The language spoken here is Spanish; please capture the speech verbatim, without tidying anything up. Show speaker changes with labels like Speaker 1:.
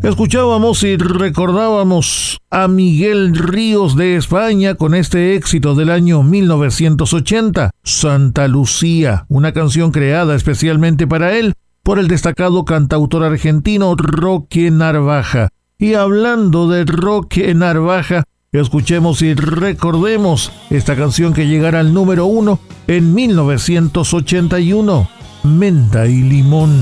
Speaker 1: Escuchábamos y recordábamos a Miguel Ríos de España con este éxito del año mil novecientos ochenta, Santa Lucía, una canción creada especialmente para él por el destacado cantautor argentino Roque Narvaja. Y hablando de Roque Narvaja, escuchemos y recordemos esta canción que llegará al número uno en mil novecientos ochenta y uno, Menta y Limón.